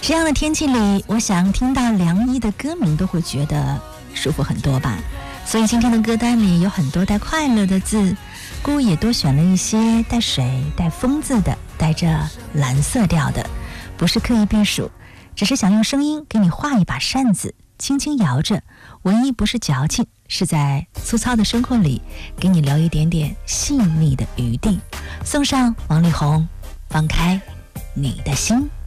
这样的天气里，我想听到梁一的歌名都会觉得舒服很多吧。所以今天的歌单里有很多带快乐的字，姑也多选了一些带水、带风字的，带着蓝色调的，不是刻意避暑，只是想用声音给你画一把扇子，轻轻摇着，文艺不是矫情，是在粗糙的生活里给你留一点点细腻的余地。送上王力宏，放开你的心。